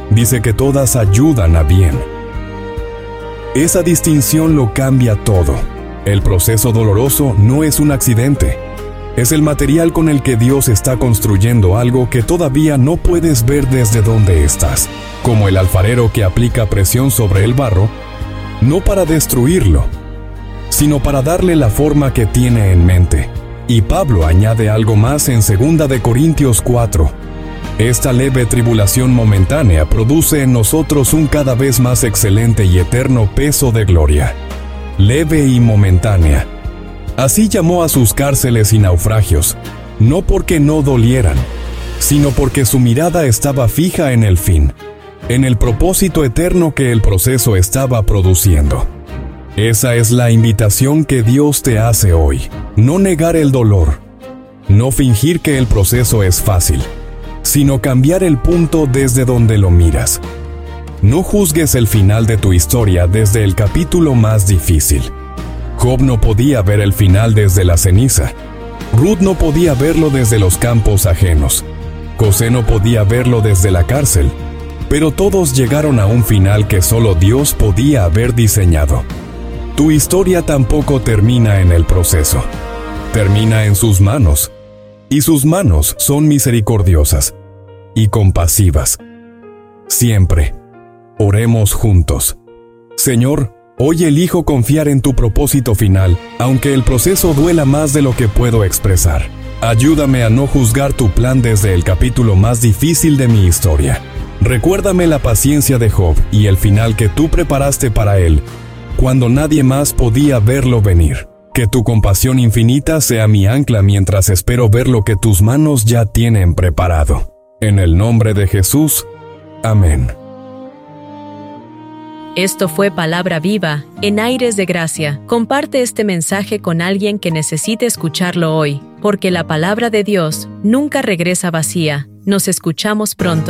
Dice que todas ayudan a bien. Esa distinción lo cambia todo. El proceso doloroso no es un accidente. Es el material con el que Dios está construyendo algo que todavía no puedes ver desde donde estás, como el alfarero que aplica presión sobre el barro, no para destruirlo, sino para darle la forma que tiene en mente. Y Pablo añade algo más en 2 de Corintios 4. Esta leve tribulación momentánea produce en nosotros un cada vez más excelente y eterno peso de gloria. Leve y momentánea. Así llamó a sus cárceles y naufragios, no porque no dolieran, sino porque su mirada estaba fija en el fin, en el propósito eterno que el proceso estaba produciendo. Esa es la invitación que Dios te hace hoy. No negar el dolor, no fingir que el proceso es fácil, sino cambiar el punto desde donde lo miras. No juzgues el final de tu historia desde el capítulo más difícil. Job no podía ver el final desde la ceniza. Ruth no podía verlo desde los campos ajenos. José no podía verlo desde la cárcel. Pero todos llegaron a un final que solo Dios podía haber diseñado. Tu historia tampoco termina en el proceso. Termina en sus manos. Y sus manos son misericordiosas y compasivas. Siempre. Oremos juntos. Señor, hoy elijo confiar en tu propósito final, aunque el proceso duela más de lo que puedo expresar. Ayúdame a no juzgar tu plan desde el capítulo más difícil de mi historia. Recuérdame la paciencia de Job y el final que tú preparaste para él, cuando nadie más podía verlo venir. Que tu compasión infinita sea mi ancla mientras espero ver lo que tus manos ya tienen preparado. En el nombre de Jesús. Amén. Esto fue Palabra Viva, en Aires de Gracia. Comparte este mensaje con alguien que necesite escucharlo hoy, porque la palabra de Dios nunca regresa vacía. Nos escuchamos pronto.